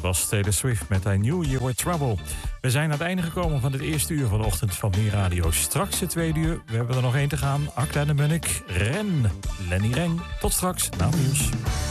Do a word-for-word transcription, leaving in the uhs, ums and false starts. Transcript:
Dat was Taylor Swift met I Knew You Were Trouble. We zijn aan het einde gekomen van het eerste uur van de ochtend van Meer Radio. Straks het tweede uur. We hebben er nog één te gaan. Akda de Munnik, Ren, Lenny Reng. Tot straks, na het nieuws.